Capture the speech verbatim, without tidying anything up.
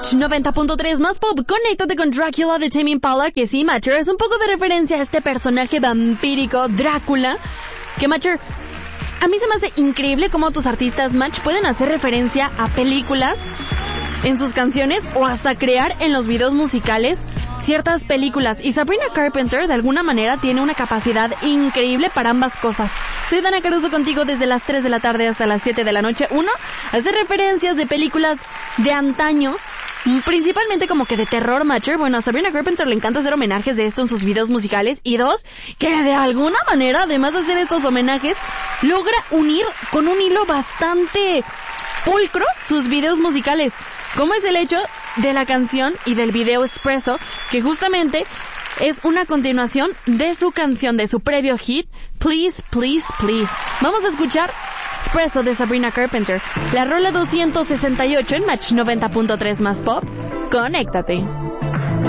Match noventa punto tres más pop. Conéctate con Drácula de Tame Impala, que sí, Matcher, es un poco de referencia a este personaje vampírico, Drácula, que Matcher, a mí se me hace increíble cómo tus artistas, Match, pueden hacer referencia a películas en sus canciones o hasta crear en los videos musicales ciertas películas. Y Sabrina Carpenter de alguna manera tiene una capacidad increíble para ambas cosas. Soy Dana Caruso contigo desde las tres de la tarde hasta las siete de la noche. Uno, hacer referencias de películas de antaño, principalmente como que de terror, Matcher. Bueno, a Sabrina Carpenter le encanta hacer homenajes de esto en sus videos musicales. Y dos, que de alguna manera, además de hacer estos homenajes, logra unir con un hilo bastante pulcro sus videos musicales, como es el hecho de la canción y del video Espresso, que justamente es una continuación de su canción, de su previo hit, Please, Please, Please. Vamos a escuchar Espresso de Sabrina Carpenter, la rola doscientos sesenta y ocho en Match noventa punto tres más pop. Conéctate.